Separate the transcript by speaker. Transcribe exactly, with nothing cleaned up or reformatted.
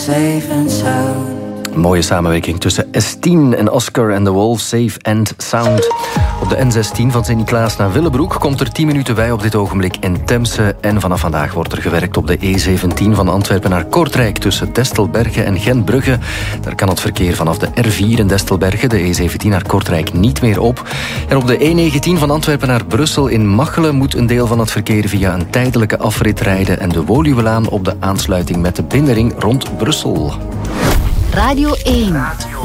Speaker 1: safe and sound.
Speaker 2: Mooie samenwerking tussen S tien en Oscar en The Wolf, Safe and Sound. Op de N zestien van Sint-Niklaas naar Willebroek komt er tien minuten bij op dit ogenblik in Temse. En vanaf vandaag wordt er gewerkt op de E zeventien van Antwerpen naar Kortrijk tussen Destelbergen en Gentbrugge. Daar kan het verkeer vanaf de R vier in Destelbergen, de E zeventien naar Kortrijk, niet meer op. En op de E negentien van Antwerpen naar Brussel in Machelen moet een deel van het verkeer via een tijdelijke afrit rijden en de Woluwelaan op de aansluiting met de binnenring rond Brussel.
Speaker 3: Radio één.